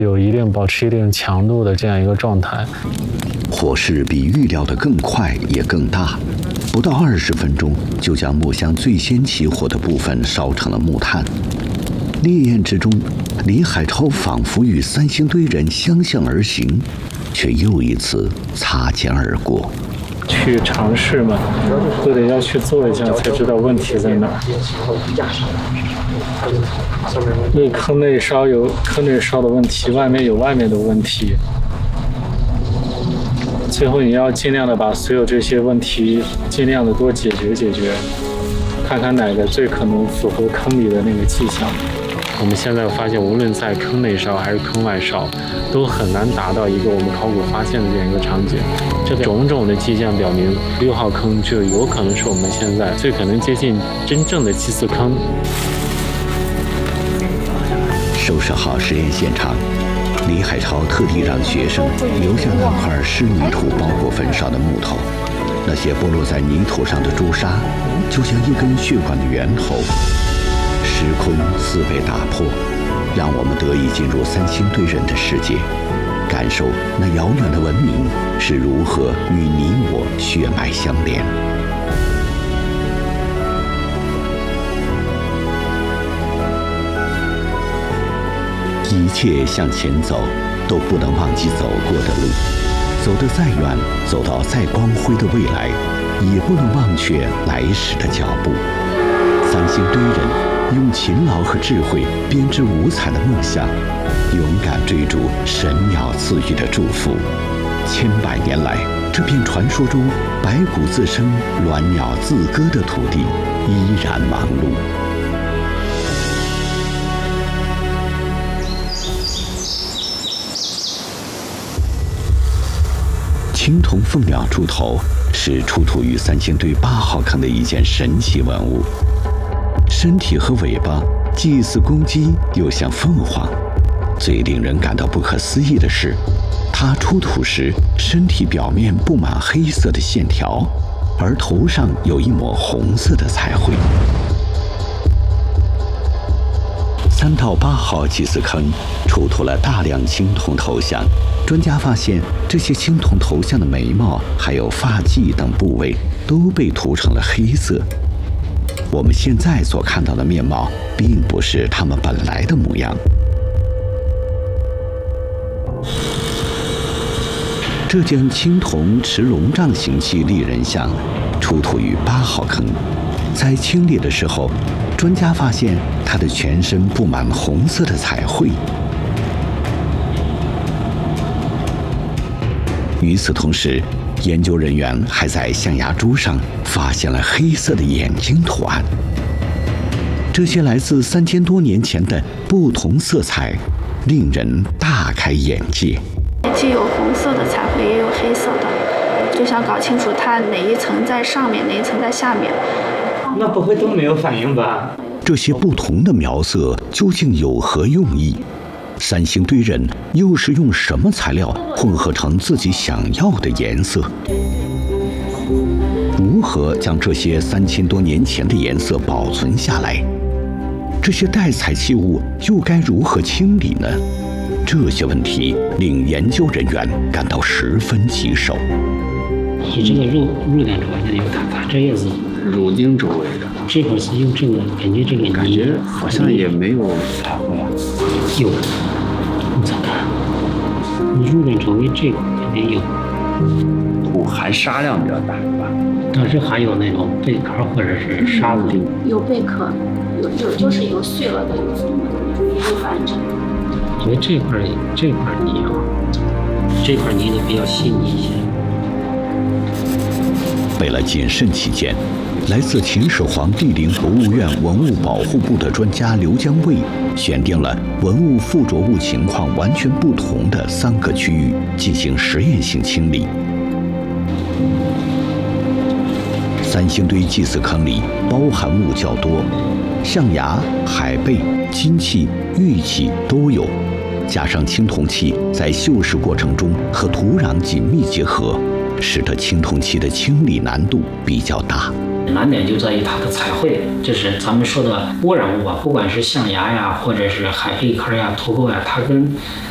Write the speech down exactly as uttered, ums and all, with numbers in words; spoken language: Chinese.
有一定保持一定强度的这样一个状态。 火势比预料的更快也更大，不到二十分钟就将木箱最先起火的部分烧成了木炭。烈焰之中，李海超仿佛与三星堆人相向而行，却又一次擦肩而过。 去尝试嘛，都得要去做一下才知道问题在哪。因为坑内烧有坑内烧的问题，外面有外面的问题。最后你要尽量的把所有这些问题尽量的多解决解决，看看哪个最可能符合坑里的那个迹象。我们现在发现，无论在坑内烧还是坑外烧，都很难达到一个我们考古发现的这样一个场景。这种种的迹象表明，六号坑就有可能是我们现在最可能接近真正的祭祀坑。 收拾好实验现场，李海超特地让学生留下那块湿泥土包裹焚烧的木头，那些剥落在泥土上的朱砂，就像一根血管的源头。时空似被打破，让我们得以进入三星堆人的世界，感受那遥远的文明是如何与你我血脉相连。一切向前走，都不能忘记走过的路，走得再远，走到再光辉的未来，也不能忘却来时的脚步。三星堆人用勤劳和智慧编织五彩的梦想，勇敢追逐神鸟赐予的祝福。千百年来，这片传说中白骨自生、鸾鸟自歌的土地依然忙碌。青铜凤鸟柱头是出土于三星堆八号坑的一件神奇文物。身体和尾巴既似公鸡又像凤凰，最令人感到不可思议的是，它出土时身体表面布满黑色的线条，而头上有一抹红色的彩绘。三到八号祭祀坑出土了大量青铜头像，专家发现这些青铜头像的眉毛还有发髻等部位都被涂成了黑色。我们现在所看到的面貌，并不是它们本来的模样。这件青铜持龙杖形器立人像，出土于八号坑。在清理的时候，专家发现它的全身布满红色的彩绘。与此同时，研究人员还在象牙珠上发现了黑色的眼睛图案。这些来自三千多年前的不同色彩，令人大开眼界。 既有红色的彩绘，也有黑色的，就想搞清楚它哪一层在上面，哪一层在下面。 那不会都没有反应吧？ 这些不同的描色究竟有何用意？三星堆人又是用什么材料混合成自己想要的颜色？如何将这些三千多年前的颜色保存下来？这些带彩器物又该如何清理呢？这些问题令研究人员感到十分棘手。 你这个肉肉眼条件有它，它这也是乳钉周围的， 这块是用这个，感觉这个感觉好像也没有彩绘啊。 有，你咋看？你肉眼周围这块肯定有。 土含沙量比较大，是吧？ 但是还有那种贝壳或者是沙子。 有贝壳，有有就是有碎了的，有松的，也有反正。 因为这块这块泥啊，这块泥的比较细腻一些。 为了谨慎起见，来自秦始皇帝陵博物院文物保护部的专家刘江卫选定了文物附着物情况完全不同的三个区域进行实验性清理。三星堆祭祀坑里包含物较多，象牙、海贝、金器、玉器都有，加上青铜器在锈蚀过程中和土壤紧密结合，使得青铜器的清理难度比较大。 难点就在于它的彩绘，就是咱们说的污染物啊，不管是象牙呀，或者是海贝壳呀、土垢呀，它跟